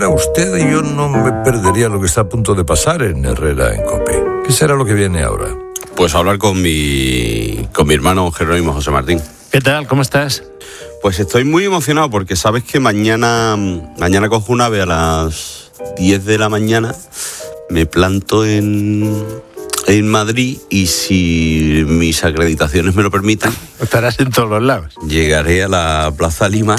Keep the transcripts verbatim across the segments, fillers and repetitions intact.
Usted y yo no me perdería lo que está a punto de pasar en Herrera en COPE. ¿Qué será lo que viene ahora? Pues hablar con mi, con mi hermano Jerónimo José Martín. ¿Qué tal? ¿Cómo estás? Pues estoy muy emocionado porque sabes que mañana, mañana cojo un ave a las diez de la mañana, me planto en, en Madrid y si mis acreditaciones me lo permiten... Estarás en todos los lados. Llegaré a la Plaza Lima,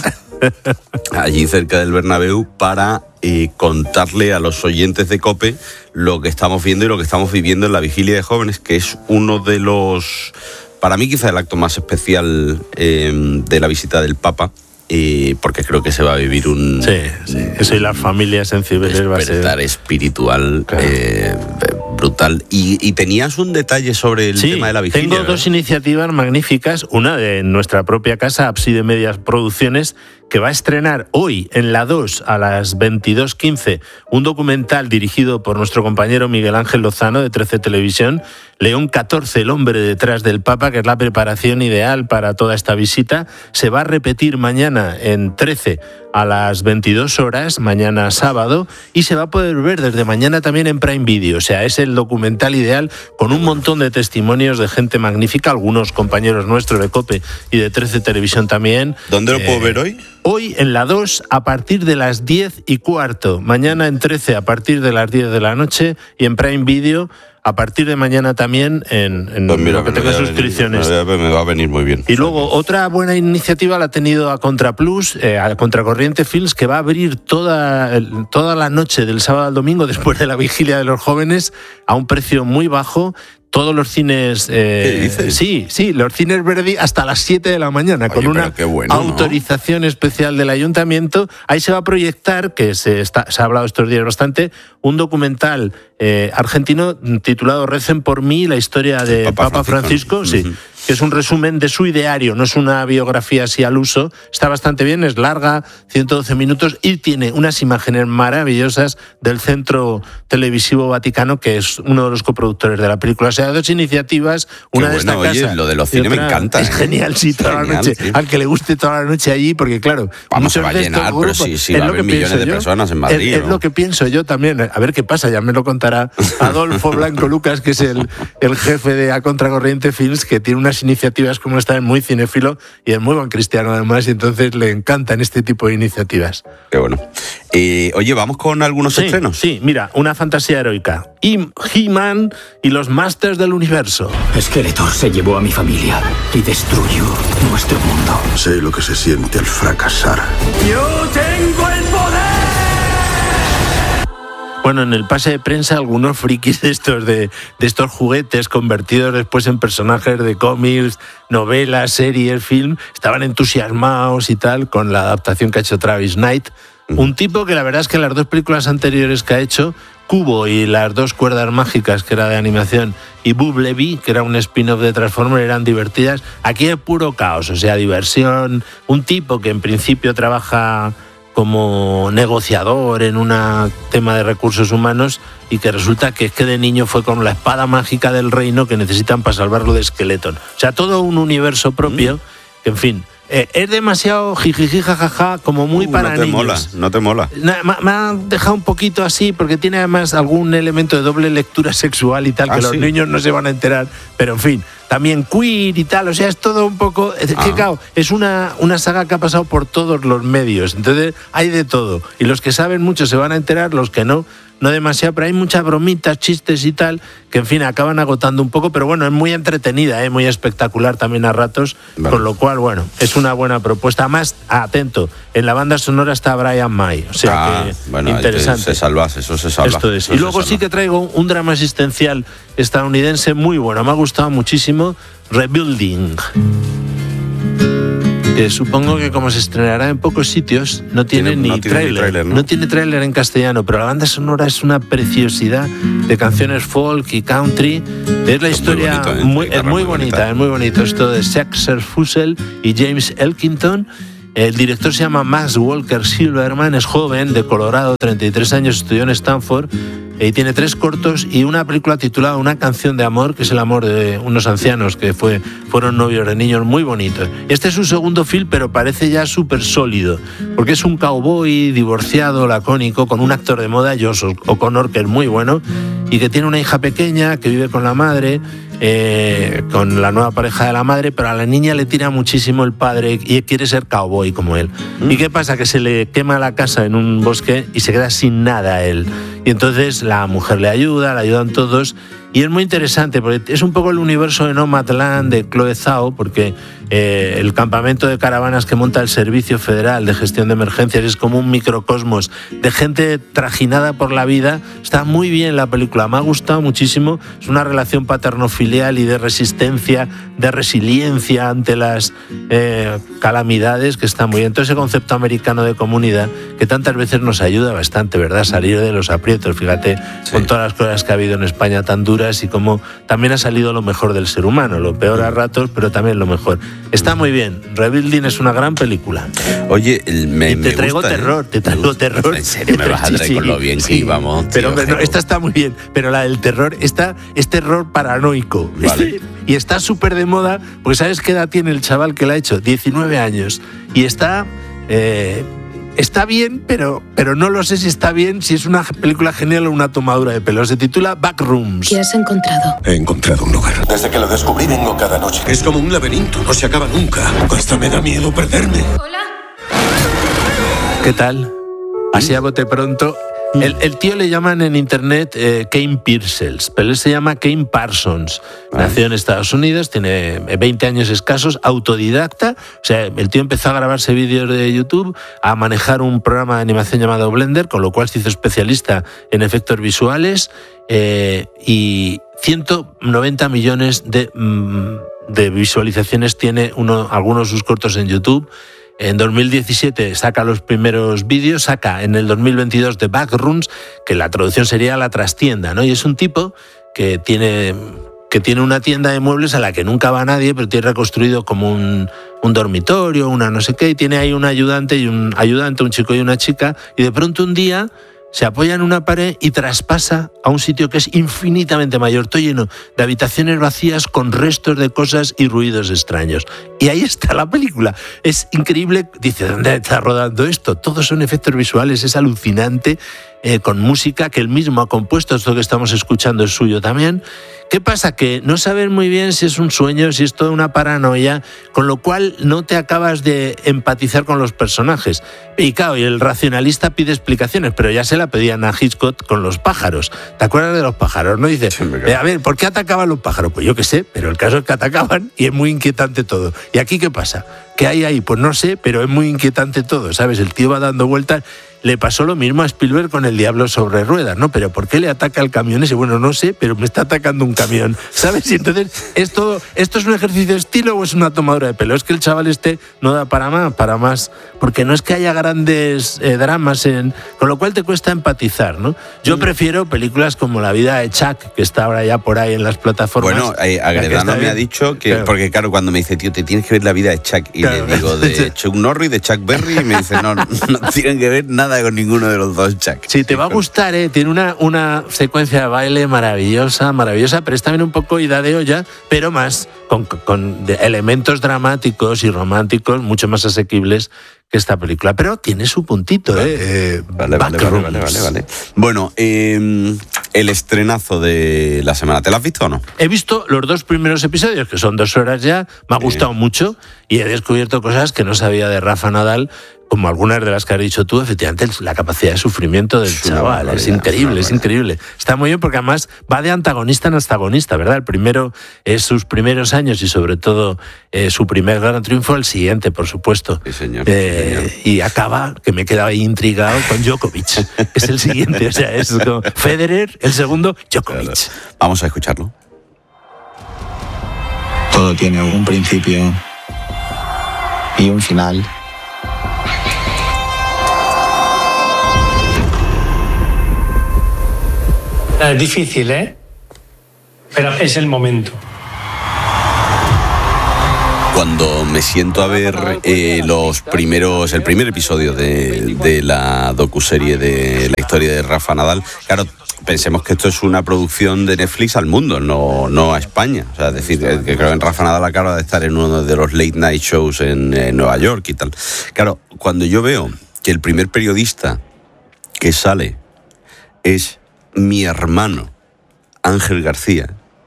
allí cerca del Bernabéu, para eh, contarle a los oyentes de COPE lo que estamos viendo y lo que estamos viviendo en la Vigilia de Jóvenes, que es uno de los... Para mí quizá el acto más especial eh, de la visita del Papa, eh, porque creo que se va a vivir un... Sí, sí. Eso y las familias sensibles va a ser... despertar espiritual, claro. eh, brutal. Y, y tenías un detalle sobre el sí, tema de la Vigilia. Tengo dos iniciativas magníficas, una de nuestra propia casa, Ábside Medias Producciones, que va a estrenar hoy en la dos a las veintidós quince un documental dirigido por nuestro compañero Miguel Ángel Lozano de trece Televisión, León catorce, el hombre detrás del Papa, que es la preparación ideal para toda esta visita. Se va a repetir mañana en trece a las veintidós horas, mañana sábado, y se va a poder ver desde mañana también en Prime Video. O sea, es el documental ideal con un montón de testimonios de gente magnífica, algunos compañeros nuestros de COPE y de trece Televisión también. ¿Dónde lo eh, puedo ver hoy? Hoy en la dos a partir de las diez y cuarto, mañana en trece a partir de las diez de la noche y en Prime Video a partir de mañana también en, en pues mira, lo que tenga suscripciones. Venir, me, me va a venir muy bien. Y luego otra buena iniciativa la ha tenido a Contraplus, eh, a Contracorriente Films, que va a abrir toda, toda la noche del sábado al domingo después de la Vigilia de los Jóvenes a un precio muy bajo. Todos los cines... Eh, ¿Qué dices? Sí, sí, los cines Verdi hasta las siete de la mañana. Oye, con una bueno, autorización, ¿no?, especial del Ayuntamiento. Ahí se va a proyectar, que se, está, se ha hablado estos días bastante, un documental eh, argentino titulado Recen por mí, la historia de Papa, Papa Francisco, Francisco sí, uh-huh. que es un resumen de su ideario, no es una biografía así al uso. Está bastante bien, es larga, ciento doce minutos, y tiene unas imágenes maravillosas del Centro Televisivo Vaticano, que es uno de los coproductores de la película. O sea, dos iniciativas, una Qué de esta bueno, casa. Oye, lo de los cines me encanta. Es ¿eh? genial, sí, toda genial, la noche. Sí. Al que le guste toda la noche allí, porque claro, vamos, se va a llenar, pero sí, sí va a haber millones de personas en Madrid. Es, ¿no? es lo que pienso yo también. A ver qué pasa, ya me lo contará Adolfo Blanco Lucas, que es el, el jefe de A Contracorriente Films, que tiene unas iniciativas como esta, es muy cinéfilo y es muy buen cristiano además, y entonces le encantan este tipo de iniciativas. Qué bueno. Eh, oye, ¿vamos con algunos sí, estrenos? Sí, mira, una fantasía heroica. He-Man y los Masters del Universo. Skeletor se llevó a mi familia y destruyó nuestro mundo. Sé lo que se siente al fracasar. ¡Yo tengo el poder! Bueno, en el pase de prensa algunos frikis de estos, de, de estos juguetes convertidos después en personajes de cómics, novelas, series, film, estaban entusiasmados y tal con la adaptación que ha hecho Travis Knight. Un tipo que la verdad es que las dos películas anteriores que ha hecho, Cubo y las dos cuerdas mágicas, que era de animación, y Bumblebee, que era un spin-off de Transformers, eran divertidas. Aquí es puro caos, o sea, diversión. Un tipo que en principio trabaja como negociador en un tema de recursos humanos y que resulta que es que de niño fue con la espada mágica del reino que necesitan para salvarlo de Skeleton. O sea, todo un universo propio, que en fin... Eh, es demasiado jijiji, jajaja, como muy uh, para no te niños. Mola, no te mola. Na, me, me ha dejado un poquito así, porque tiene además algún elemento de doble lectura sexual y tal, ah, que ¿sí? Los niños no se van a enterar, pero en fin, también queer y tal, o sea, es todo un poco... Es, ah. que, claro, es una, una saga que ha pasado por todos los medios, entonces hay de todo, y los que saben mucho se van a enterar, los que no, no demasiado, pero hay muchas bromitas, chistes y tal, que en fin, acaban agotando un poco, pero bueno, es muy entretenida, ¿eh? Muy espectacular también a ratos, vale. Con lo cual, bueno, es una buena propuesta. Más, atento, en la banda sonora está Brian May, o sea ah, que bueno, interesante. Se salvas, eso se salva. Esto es. Eso y luego sí que traigo un drama existencial estadounidense muy bueno, me ha gustado muchísimo, Rebuilding. Que supongo que como se estrenará en pocos sitios, no tiene, tiene ni no tráiler. ¿no? no tiene tráiler en castellano, pero la banda sonora es una preciosidad de canciones folk y country. Es la es historia, muy, bonito, ¿eh? muy, es muy, muy bonita, bonita, es muy bonito. Esto de Saxer Fussell y James Elkington. El director se llama Max Walker Silverman, es joven, de Colorado, treinta y tres años, estudió en Stanford. y tiene tres cortos y una película titulada Una canción de amor, que es el amor de unos ancianos que fue, fueron novios de niños muy bonitos. Este es su segundo film, pero parece ya súper sólido, porque es un cowboy divorciado, lacónico, con un actor de moda, Josh O'Connor, que es muy bueno, y que tiene una hija pequeña que vive con la madre, eh, con la nueva pareja de la madre, pero a la niña le tira muchísimo el padre y quiere ser cowboy como él. Mm. ¿Y qué pasa? Que se le quema la casa en un bosque y se queda sin nada él. Y entonces la mujer le ayuda, le ayudan todos. Y es muy interesante, porque es un poco el universo de Nomadland de Chloe Zhao, porque eh, el campamento de caravanas que monta el Servicio Federal de Gestión de Emergencias es como un microcosmos de gente trajinada por la vida. Está muy bien la película, me ha gustado muchísimo. Es una relación paterno-filial y de resistencia, de resiliencia ante las eh, calamidades, que está muy bien. Todo ese concepto americano de comunidad que tantas veces nos ayuda bastante, ¿verdad? Salir de los aprietos, fíjate, sí, con todas las cosas que ha habido en España tan duras, y como también ha salido lo mejor del ser humano, lo peor a ratos, pero también lo mejor. Está muy bien. Rebuilding es una gran película. Oye, me, y te me traigo gusta, terror, ¿eh? te traigo terror. ¿En serio me vas a traer sí, con lo bien sí, que íbamos? Pero hombre, no, esta está muy bien, pero la del terror, esta es terror paranoico. Vale. Y está súper de moda, porque ¿sabes qué edad tiene el chaval que la ha hecho? diecinueve años. Y está... Eh, Está bien, pero, pero no lo sé si está bien, si es una película genial o una tomadura de pelo. Se titula Backrooms. ¿Qué has encontrado? He encontrado un lugar. Desde que lo descubrí vengo cada noche. Es como un laberinto, no se acaba nunca. Hasta me da miedo perderme. Hola. ¿Qué tal? Así a bote pronto. El, el tío le llaman en internet eh, Kane Piercels, pero él se llama Kane Parsons. Nació en Estados Unidos, tiene veinte años escasos, autodidacta. O sea, el tío empezó a grabarse vídeos de YouTube, a manejar un programa de animación llamado Blender, con lo cual se hizo especialista en efectos visuales, eh, y ciento noventa millones de, de visualizaciones tiene uno, algunos de sus cortos en YouTube. En dos mil diecisiete saca los primeros vídeos, saca en el dos mil veintidós The Backrooms, que la traducción sería la trastienda, ¿no? Y es un tipo que tiene, que tiene una tienda de muebles a la que nunca va nadie, pero tiene reconstruido como un, un dormitorio, una no sé qué, y tiene ahí un ayudante y un ayudante, un chico y una chica, y de pronto un día se apoya en una pared y traspasa a un sitio que es infinitamente mayor, todo lleno de habitaciones vacías con restos de cosas y ruidos extraños. Y ahí está la película. Es increíble. Dice, ¿dónde está rodando esto? Todos son efectos visuales, es alucinante, eh, con música que él mismo ha compuesto. Esto que estamos escuchando es suyo también. ¿Qué pasa? Que no sabes muy bien si es un sueño, si es toda una paranoia, con lo cual no te acabas de empatizar con los personajes. Y claro, y el racionalista pide explicaciones, pero ya se la pedían a Hitchcock con los pájaros. ¿Te acuerdas de los pájaros? ¿No? Dice, eh, a ver, ¿por qué atacaban los pájaros? Pues yo qué sé, pero el caso es que atacaban y es muy inquietante todo. ¿Y aquí qué pasa? ¿Qué hay ahí? Pues no sé, pero es muy inquietante todo, ¿sabes? El tío va dando vueltas. Le pasó lo mismo a Spielberg con El diablo sobre ruedas, ¿no? Pero ¿por qué le ataca el camión ese? Bueno, no sé, pero me está atacando un camión, ¿sabes? Y entonces, ¿esto, ¿esto es un ejercicio de estilo o es una tomadura de pelo? Es que el chaval este no da para más, para más, porque no es que haya grandes eh, dramas, en, con lo cual te cuesta empatizar, ¿no? Yo prefiero películas como La vida de Chuck, que está ahora ya por ahí en las plataformas. Bueno, eh, Agredano me ha dicho que, claro, porque claro, cuando me dice, tío, te tienes que ver La vida de Chuck, y claro, le digo, de Chuck Norris, de Chuck Berry, y me dice, no, no tienen que ver nada con ninguno de los dos Chuck. Sí, te va a gustar, ¿eh? Tiene una, una secuencia de baile maravillosa, maravillosa, pero es también un poco ida de olla, pero más con, con de elementos dramáticos y románticos mucho más asequibles que esta película. Pero tiene su puntito, ¿eh? eh vale, vale, vale, vale, vale, vale. Bueno, eh, el estrenazo de la semana, ¿te lo has visto o no? He visto los dos primeros episodios, que son dos horas ya, me ha gustado eh. mucho, y he descubierto cosas que no sabía de Rafa Nadal, como algunas de las que has dicho tú. Efectivamente, la capacidad de sufrimiento del es chaval es increíble, es increíble. Está muy bien porque además va de antagonista en antagonista, ¿verdad? El primero es sus primeros años y sobre todo eh, su primer gran triunfo, el siguiente, por supuesto. Sí, señor, eh, sí, señor. Y acaba, que me he quedado ahí intrigado, con Djokovic. Es el siguiente, o sea, es como Federer, el segundo, Djokovic. Claro. Vamos a escucharlo. Todo tiene un principio y un final. Es difícil, ¿eh? Pero es el momento. Cuando me siento a ver eh, los primeros, el primer episodio de, de la docuserie de la historia historia de Rafa Nadal. Claro, pensemos que esto es una producción de Netflix al mundo, no, no a España. O sea, es decir, que creo que Rafa Nadal acaba de estar en uno de los late night shows en, en Nueva York y tal. Claro, cuando yo veo que el primer periodista que sale es mi hermano Ángel García.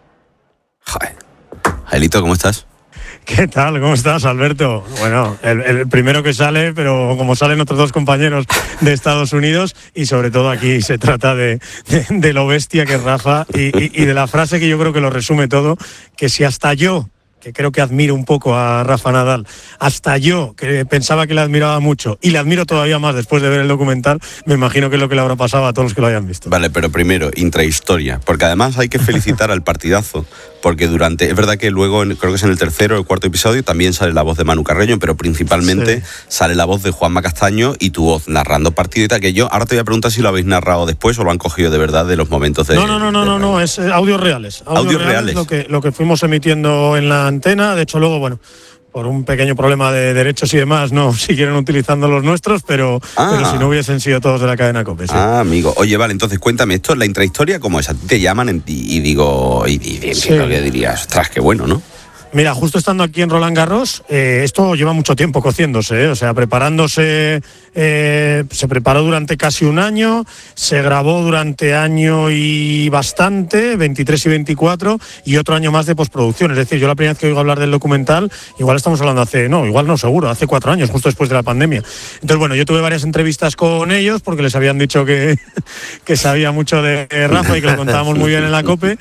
Joder. Jaelito, ¿cómo estás? ¿Qué tal? ¿Cómo estás, Alberto? Bueno, el, el primero que sale, pero como salen otros dos compañeros de Estados Unidos, y sobre todo aquí se trata de, de, de lo bestia que es Rafa, y, y, y de la frase que yo creo que lo resume todo, que si hasta yo, que creo que admiro un poco a Rafa Nadal, hasta yo, que pensaba que le admiraba mucho, y le admiro todavía más después de ver el documental, me imagino que es lo que le habrá pasado a todos los que lo hayan visto. Vale, pero primero, intrahistoria, porque además hay que felicitar al partidazo, porque durante, es verdad que luego, creo que es en el tercero o el cuarto episodio, también sale la voz de Manu Carreño, pero principalmente sí. sale la voz de Juanma Castaño y tu voz narrando partido y tal, que yo ahora te voy a preguntar si lo habéis narrado después o lo han cogido de verdad de los momentos de... No, no, no, no, no, no, es audios reales. Audios, audios reales. reales. Lo que, lo que fuimos emitiendo en la antena, de hecho luego, bueno, por un pequeño problema de derechos y demás, no siguieron utilizando los nuestros, pero, ah. pero si no hubiesen sido todos de la cadena COPE. Sí. Ah, amigo. Oye, vale, entonces cuéntame esto, la intrahistoria, ¿cómo es? A ti te llaman en, y, y digo, y, y entiendo sí. que dirías, ostras, qué bueno, ¿no? Mira, justo estando aquí en Roland Garros, eh, esto lleva mucho tiempo cociéndose, ¿eh? O sea, preparándose, eh, se preparó durante casi un año, se grabó durante año y bastante, veintitrés y veinticuatro, y otro año más de postproducción. Es decir, yo la primera vez que oigo hablar del documental, igual estamos hablando hace, no, igual no, seguro, hace cuatro años, justo después de la pandemia. Entonces, bueno, yo tuve varias entrevistas con ellos, porque les habían dicho que, que sabía mucho de Rafa y que lo contábamos muy bien en la COPE,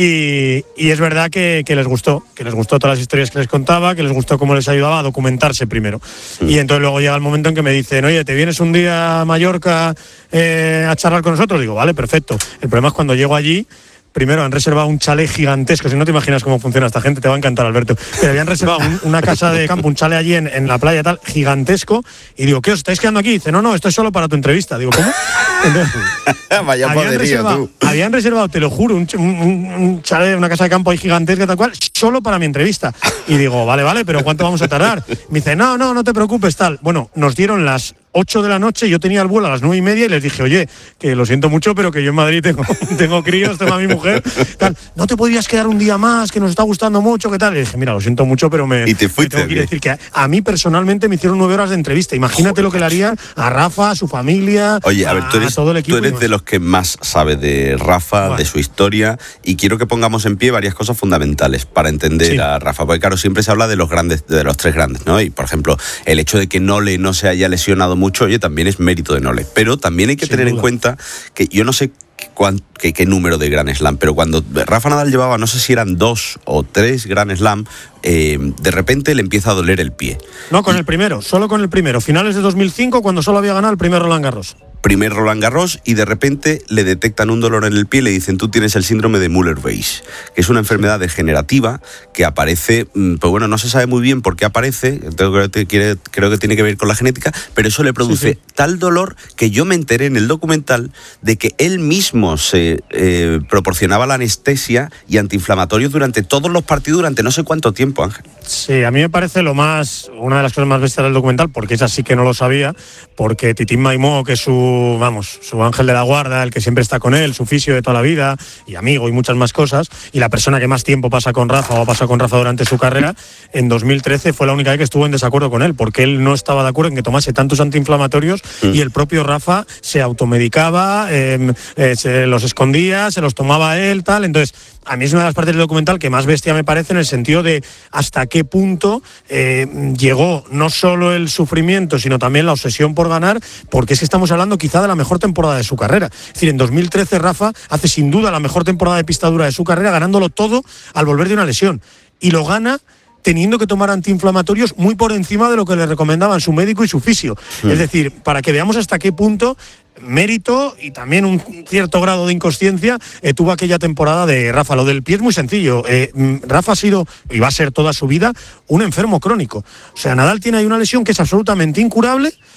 y, y es verdad que, que les gustó, que les gustó las historias que les contaba, que les gustó cómo les ayudaba a documentarse primero. Mm. Y entonces luego llega el momento en que me dicen, oye, ¿te vienes un día a Mallorca eh, a charlar con nosotros? Digo, vale, perfecto. El problema es cuando llego allí, primero han reservado un chalet gigantesco, si no te imaginas cómo funciona esta gente, te va a encantar, Alberto. Pero habían reservado un, una casa de campo, un chalet allí en, en la playa tal, gigantesco, y digo, ¿qué, os estáis quedando aquí? Dice, no, no, esto es solo para tu entrevista. Digo, ¿cómo? Entonces, Vaya habían, poderío, reservado, tú. habían reservado, te lo juro, un, un, un chalet, una casa de campo ahí gigantesca, tal cual, solo para mi entrevista. Y digo, vale, vale, pero ¿cuánto vamos a tardar? Me dice, no, no, no te preocupes, tal. Bueno, nos dieron las ocho de la noche, yo tenía el vuelo a las nueve y media y les dije, oye, que lo siento mucho, pero que yo en Madrid tengo, tengo críos, tengo a mi mujer, tal, no te podrías quedar un día más, que nos está gustando mucho, ¿qué tal? Y dije, mira, lo siento mucho, pero me, ¿Y te fuiste, me tengo que decir que a, a mí personalmente me hicieron nueve horas de entrevista. Imagínate Joder. lo que le haría a Rafa, a su familia, Oye, a, ver, tú eres, a todo el equipo. Tú eres de los que más sabe de Rafa, bueno. de su historia, y quiero que pongamos en pie varias cosas fundamentales para entender sí. a Rafa, porque claro, siempre se habla de los grandes, de los tres grandes, ¿no? Y por ejemplo, el hecho de que Nole no se haya lesionado mucho, oye, también es mérito de Nole, pero también hay que Sin tener duda. en cuenta que yo no sé qué, qué número de Grand Slam, pero cuando Rafa Nadal llevaba, no sé si eran dos o tres Grand Slam, eh, de repente le empieza a doler el pie. No, con y, el primero, solo con el primero, finales de dos mil cinco, cuando solo había ganado el primer Roland Garros. Primer Roland Garros, y de repente le detectan un dolor en el pie y le dicen, tú tienes el síndrome de Müller-Weiss, que es una enfermedad degenerativa que aparece, pues bueno, no se sabe muy bien por qué aparece, creo que, quiere, creo que tiene que ver con la genética, pero eso le produce sí, sí. tal dolor que yo me enteré en el documental de que él mismo se eh, proporcionaba la anestesia y antiinflamatorios durante todos los partidos durante no sé cuánto tiempo, Ángel. Sí, a mí me parece lo más, una de las cosas más bestias del documental, porque esa sí que no lo sabía, porque Titín Maimó, que es su, vamos, su ángel de la guarda, el que siempre está con él, su fisio de toda la vida, y amigo y muchas más cosas, y la persona que más tiempo pasa con Rafa o ha pasado con Rafa durante su carrera, en dos mil trece fue la única vez que estuvo en desacuerdo con él, porque él no estaba de acuerdo en que tomase tantos antiinflamatorios mm. y el propio Rafa se automedicaba, eh, eh, se los escondía, se los tomaba él, tal, entonces a mí es una de las partes del documental que más bestia me parece, en el sentido de hasta qué punto eh, llegó no solo el sufrimiento, sino también la obsesión por ganar, porque es que estamos hablando quizá de la mejor temporada de su carrera. Es decir, en dos mil trece Rafa hace sin duda la mejor temporada de pista dura de su carrera, ganándolo todo al volver de una lesión. Y lo gana teniendo que tomar antiinflamatorios muy por encima de lo que le recomendaban su médico y su fisio. Sí. Es decir, para que veamos hasta qué punto mérito y también un cierto grado de inconsciencia eh, tuvo aquella temporada de Rafa. Lo del pie es muy sencillo. Eh, Rafa ha sido, y va a ser toda su vida, un enfermo crónico. O sea, Nadal tiene ahí una lesión que es absolutamente incurable,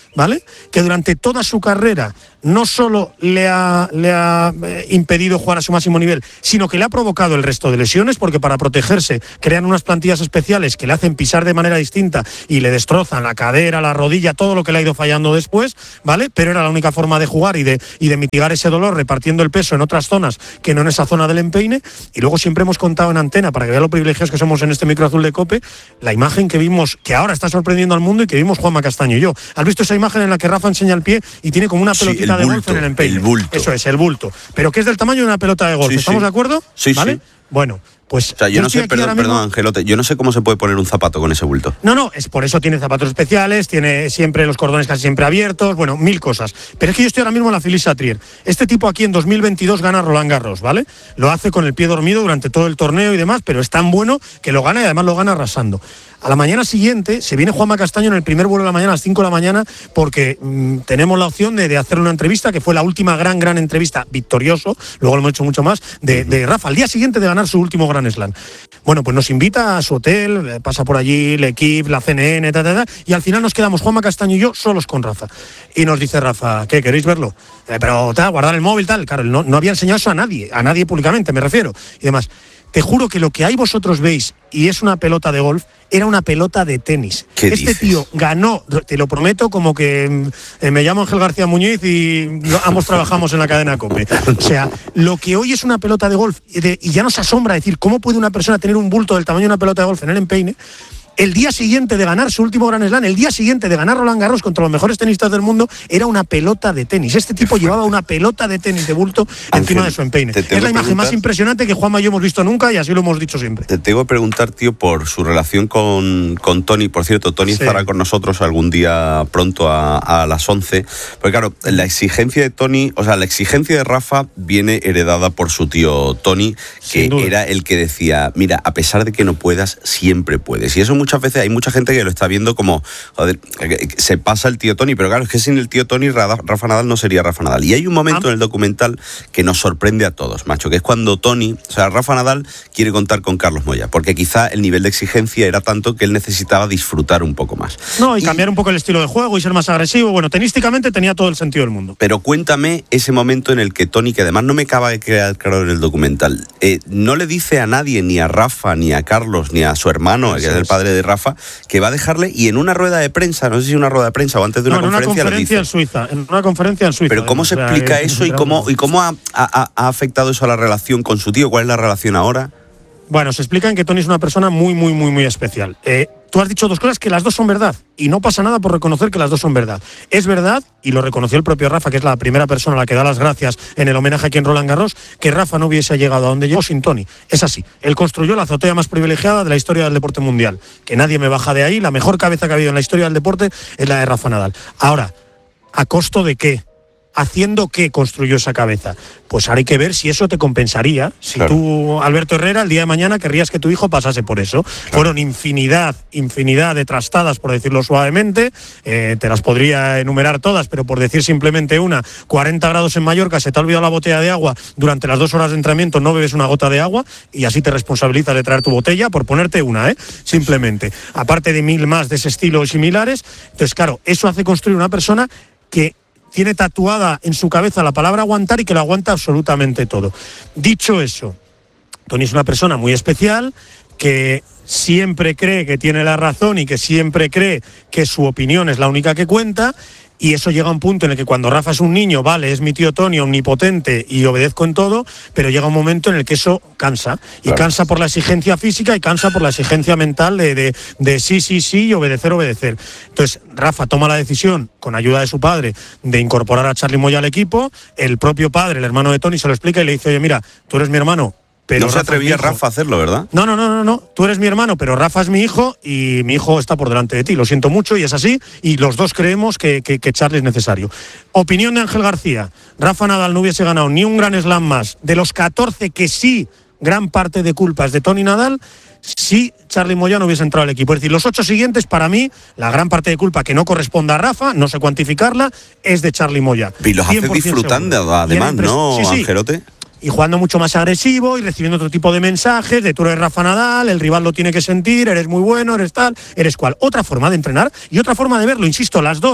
¿vale? Que durante toda su carrera no solo le ha, le ha eh, impedido jugar a su máximo nivel, sino que le ha provocado el resto de lesiones, porque para protegerse crean unas plantillas especiales que le hacen pisar de manera distinta y le destrozan la cadera, la rodilla, todo lo que le ha ido fallando después, ¿vale? Pero era la única forma de jugar y de, y de mitigar ese dolor repartiendo el peso en otras zonas que no en esa zona del empeine. Y luego siempre hemos contado en antena, para que vean lo privilegiados que somos en este micro azul de COPE, la imagen que vimos, que ahora está sorprendiendo al mundo y que vimos Juanma Castaño y yo. ¿Has visto esa imagen en la que Rafa enseña el pie y tiene como una pelotita sí, de bulto, golf en el empeine? El bulto. Eso es, el bulto. Pero que es del tamaño de una pelota de golf. Sí, ¿Estamos sí. de acuerdo? Sí, ¿vale? sí. Bueno, pues... O sea, yo, yo no sé, perdón, mismo... perdón, Angelote, yo no sé cómo se puede poner un zapato con ese bulto. No, no, es por eso tiene zapatos especiales, tiene siempre los cordones casi siempre abiertos, bueno, mil cosas. Pero es que yo estoy ahora mismo en la Philippe Chatrier. Este tipo aquí en dos mil veintidós gana Roland Garros, ¿vale? Lo hace con el pie dormido durante todo el torneo y demás, pero es tan bueno que lo gana y además lo gana arrasando. A la mañana siguiente se viene Juanma Castaño en el primer vuelo de la mañana a las cinco de la mañana porque mmm, tenemos la opción de, de hacer una entrevista, que fue la última gran, gran entrevista, victorioso, luego lo hemos hecho mucho más, de, de Rafa, al día siguiente de ganar su último Grand Slam. Bueno, pues nos invita a su hotel, pasa por allí el equipo, la C N N, ta, ta, ta, y al final nos quedamos Juanma Castaño y yo solos con Rafa. Y nos dice Rafa, ¿qué, queréis verlo? Eh, pero tal, guardar el móvil, tal. Claro, no, no había enseñado eso a nadie, a nadie públicamente, me refiero, y demás. Te juro que lo que ahí vosotros veis, y es una pelota de golf, era una pelota de tenis. Este dices? tío ganó, te lo prometo, como que eh, me llamo Ángel García Muñiz y ambos trabajamos en la cadena COPE. O sea, lo que hoy es una pelota de golf, y, de, y ya nos asombra decir cómo puede una persona tener un bulto del tamaño de una pelota de golf en el empeine. El día siguiente de ganar su último Grand Slam, el día siguiente de ganar Roland Garros contra los mejores tenistas del mundo, era una pelota de tenis. Este tipo llevaba una pelota de tenis de bulto Ángel, encima de su empeine. Es la imagen más impresionante que Juanma y yo hemos visto nunca y así lo hemos dicho siempre. Te tengo que preguntar, tío, por su relación con, con Tony. Por cierto, Tony sí. estará con nosotros algún día pronto a, a las once. Porque claro, la exigencia de Tony, o sea, la exigencia de Rafa viene heredada por su tío Tony, que era el que decía, mira, a pesar de que no puedas, siempre puedes. Y eso muchas veces hay mucha gente que lo está viendo como, joder, se pasa el tío Tony, pero claro, es que sin el tío Tony Rafa Nadal no sería Rafa Nadal. Y hay un momento ah. en el documental que nos sorprende a todos, macho, que es cuando Tony, o sea, Rafa Nadal quiere contar con Carlos Moya, porque quizá el nivel de exigencia era tanto que él necesitaba disfrutar un poco más. No, y, y cambiar un poco el estilo de juego y ser más agresivo. Bueno, tenísticamente tenía todo el sentido del mundo. Pero cuéntame ese momento en el que Tony, que además no me acaba de quedar claro en el documental, eh, no le dice a nadie, ni a Rafa, ni a Carlos, ni a su hermano, Eso que es el padre de Rafa, que va a dejarle, y en una rueda de prensa, no sé si una rueda de prensa o antes de una no, conferencia, en una conferencia lo dice. en Suiza, en una conferencia en Suiza. Pero ¿cómo se explica eso y cómo, y cómo ha, ha, ha afectado eso a la relación con su tío? ¿Cuál es la relación ahora? Bueno, se explican que Tony es una persona muy, muy, muy, muy especial. Eh, tú has dicho dos cosas que las dos son verdad y no pasa nada por reconocer que las dos son verdad. Es verdad, y lo reconoció el propio Rafa, que es la primera persona a la que da las gracias en el homenaje aquí en Roland Garros, que Rafa no hubiese llegado a donde llegó sin Tony. Es así. Él construyó la azotea más privilegiada de la historia del deporte mundial. Que nadie me baja de ahí. La mejor cabeza que ha habido en la historia del deporte es la de Rafa Nadal. Ahora, ¿a costo de qué? ¿Haciendo qué construyó esa cabeza? Pues ahora hay que ver si eso te compensaría. Si claro. tú, Alberto Herrera, el día de mañana querrías que tu hijo pasase por eso. Claro. Fueron infinidad, infinidad de trastadas, por decirlo suavemente. Eh, te las podría enumerar todas, pero por decir simplemente una, cuarenta grados en Mallorca, se te ha olvidado la botella de agua, durante las dos horas de entrenamiento no bebes una gota de agua y así te responsabilizas de traer tu botella, por ponerte una, ¿eh? Simplemente. Aparte de mil más de ese estilo y similares. Entonces, claro, eso hace construir una persona que tiene tatuada en su cabeza la palabra aguantar y que lo aguanta absolutamente todo. Dicho eso, Tony es una persona muy especial que siempre cree que tiene la razón y que siempre cree que su opinión es la única que cuenta. Y eso llega a un punto en el que cuando Rafa es un niño, vale, es mi tío Tony, omnipotente y obedezco en todo, pero llega un momento en el que eso cansa. Y claro. cansa por la exigencia física y cansa por la exigencia mental de, de, de sí, sí, sí y obedecer, obedecer. Entonces, Rafa toma la decisión, con ayuda de su padre, de incorporar a Charly Moya al equipo. El propio padre, el hermano de Tony, se lo explica y le dice, oye, mira, tú eres mi hermano. Pero no se atrevía Rafa a hacerlo, ¿verdad? No, no, no, no, no. Tú eres mi hermano, pero Rafa es mi hijo y mi hijo está por delante de ti. Lo siento mucho y es así. Y los dos creemos que, que, que Charly es necesario. Opinión de Ángel García. Rafa Nadal no hubiese ganado ni un Grand Slam más. De los catorce que sí, gran parte de culpa es de Tony Nadal, si Charly Moya no hubiese entrado al equipo. Es decir, los ocho siguientes, para mí, la gran parte de culpa que no corresponde a Rafa, no sé cuantificarla, es de Charly Moya. Y los hace disfrutando, seguro. Además, ¿no, sí, sí. Angelote? Y jugando mucho más agresivo y recibiendo otro tipo de mensajes de tú eres Rafa Nadal, el rival lo tiene que sentir, eres muy bueno, eres tal, eres cual. Otra forma de entrenar y otra forma de verlo, insisto, las dos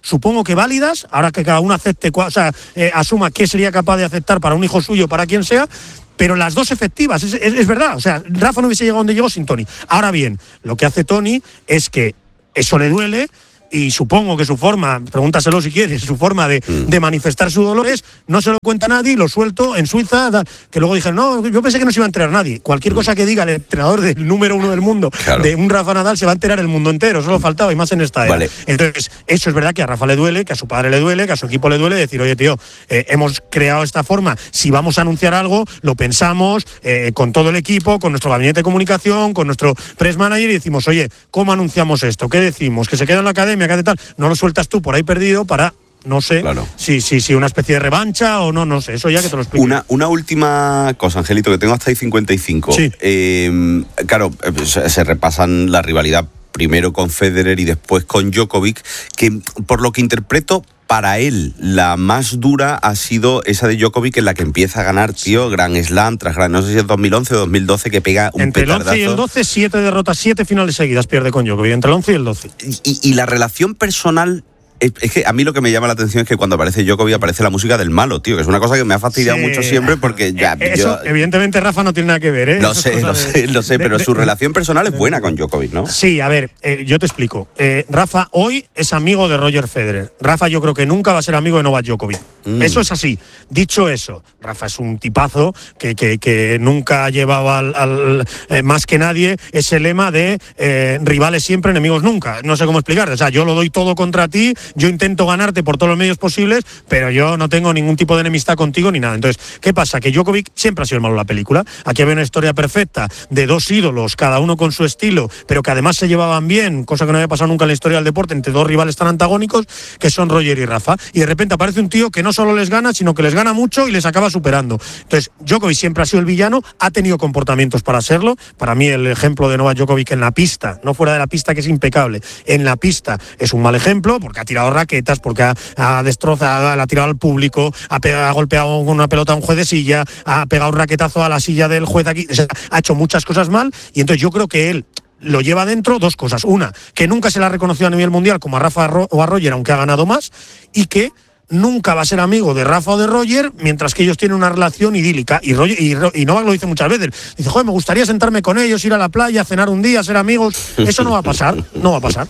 supongo que válidas, ahora que cada uno acepte, o sea, eh, asuma qué sería capaz de aceptar para un hijo suyo, para quien sea, pero las dos efectivas, es, es, es verdad, o sea, Rafa no hubiese llegado donde llegó sin Toni. Ahora bien, lo que hace Toni es que eso le duele, y supongo que su forma, pregúntaselo si quieres, su forma de, mm. de manifestar su dolor es, no se lo cuenta a nadie, lo suelto en Suiza, da, que luego dijeron, no, yo pensé que no se iba a enterar nadie. Cualquier mm. cosa que diga el entrenador del número uno del mundo, claro. de un Rafa Nadal, se va a enterar el mundo entero, solo faltaba, y más en esta era. Vale. Entonces, eso es verdad que a Rafa le duele, que a su padre le duele, que a su equipo le duele, decir, oye, tío, eh, hemos creado esta forma, si vamos a anunciar algo, lo pensamos eh, con todo el equipo, con nuestro gabinete de comunicación, con nuestro press manager, y decimos, oye, ¿cómo anunciamos esto? ¿Qué decimos? ¿Que se queda en la academia? ¿Qué hace tal? No lo sueltas tú por ahí perdido para, no sé, claro. si, si, si una especie de revancha o no, no sé, eso ya que te lo explico. Una, una última cosa, Angelito, que tengo hasta ahí cincuenta y cinco. Sí. Eh, claro, se, se repasan la rivalidad primero con Federer y después con Djokovic, que por lo que interpreto, para él, la más dura ha sido esa de Djokovic, en la que empieza a ganar, tío, Grand Slam tras Grand, no sé si es dos mil once o dos mil doce, que pega un entre petardazo. Entre el once y el doce, siete derrotas, siete finales seguidas pierde con Djokovic, entre el once y el doce. Y, y la relación personal... Es que a mí lo que me llama la atención es que cuando aparece Djokovic aparece la música del malo, tío, que es una cosa que me ha fastidiado sí. mucho siempre porque ya... Eso, yo... evidentemente, Rafa no tiene nada que ver, ¿eh? Lo Eso sé, lo de, sé, lo sé, de, pero de, su de, relación personal es buena con Djokovic, ¿no? Sí, a ver, eh, yo te explico. Eh, Rafa hoy es amigo de Roger Federer. Rafa yo creo que nunca va a ser amigo de Novak Djokovic. Mm. Eso es así. Dicho eso, Rafa es un tipazo que, que, que nunca llevaba al, al, eh, más que nadie ese lema de eh, rivales siempre, enemigos nunca. No sé cómo explicar. O sea, yo lo doy todo contra ti, yo intento ganarte por todos los medios posibles, pero yo no tengo ningún tipo de enemistad contigo ni nada. Entonces, ¿qué pasa? Que Djokovic siempre ha sido el malo de la película. Aquí había una historia perfecta de dos ídolos, cada uno con su estilo, pero que además se llevaban bien, cosa que no había pasado nunca en la historia del deporte, entre dos rivales tan antagónicos, que son Roger y Rafa. Y de repente aparece un tío que no solo les gana, sino que les gana mucho y les acaba superando. Entonces, Djokovic siempre ha sido el villano, ha tenido comportamientos para serlo. Para mí, el ejemplo de Novak Djokovic en la pista, no fuera de la pista, que es impecable, en la pista es un mal ejemplo, porque ha tirado raquetas, porque ha, ha destrozado, ha tirado al público, ha, pegado, ha golpeado con una pelota a un juez de silla, ha pegado un raquetazo a la silla del juez aquí, o sea, ha hecho muchas cosas mal, y entonces yo creo que él lo lleva dentro dos cosas. Una, que nunca se le ha reconocido a nivel mundial como a Rafa o a Roger, aunque ha ganado más, y que nunca va a ser amigo de Rafa o de Roger, mientras que ellos tienen una relación idílica. Y, Roger, y, y Novak lo dice muchas veces. Dice, joder, me gustaría sentarme con ellos, ir a la playa, cenar un día, ser amigos. Eso no va a pasar, no va a pasar.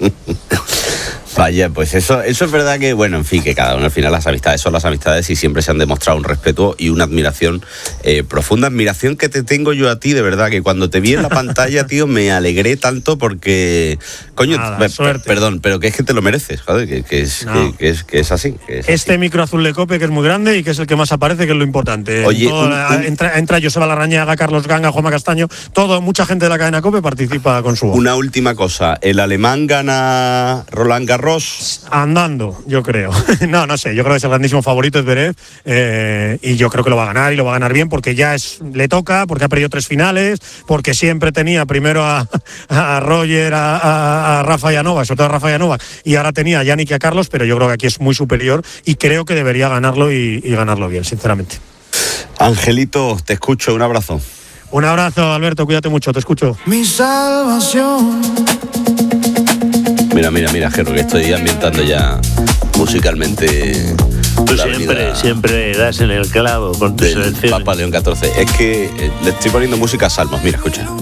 Vaya, pues eso, eso es verdad que, bueno, en fin, que cada uno al final las amistades son las amistades y siempre se han demostrado un respeto y una admiración eh, profunda, admiración que te tengo yo a ti, de verdad, que cuando te vi en la pantalla, tío, me alegré tanto porque, coño, Nada, per, per, perdón, pero que es que te lo mereces, joder, que, que, es, no. que, que, es, que es así. Que es este así. Micro azul de COPE, que es muy grande y que es el que más aparece, que es lo importante. Oye, todo, un, un, entra, entra Joseba Larrañaga, Carlos Ganga, Juanma Castaño, todo, mucha gente de la cadena COPE participa con su voz. Una última cosa, ¿el alemán gana Roland Garros? Andando, yo creo. No, no sé, yo creo que es el grandísimo favorito, es Zverev, eh, y yo creo que lo va a ganar y lo va a ganar bien porque ya es le toca, porque ha perdido tres finales, porque siempre tenía primero a, a Roger, a, a, a Rafa y a Novak, sobre todo a Rafa y a Novak, y ahora tenía a Yannick y a Carlos, pero yo creo que aquí es muy superior y creo que debería ganarlo y, y ganarlo bien, sinceramente. Angelito, te escucho, un abrazo. Un abrazo, Alberto, cuídate mucho, te escucho. Mi salvación. Mira, mira, mira, Jero, que estoy ambientando ya musicalmente. Tú siempre, siempre das en el clavo con tu selección. Papa León catorce. Es que le estoy poniendo música a Salmos, mira, escucha.